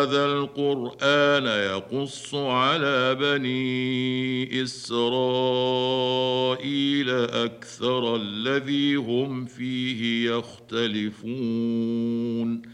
هذا القرآن يقص على بني إسرائيل أكثر الذي هم فيه يختلفون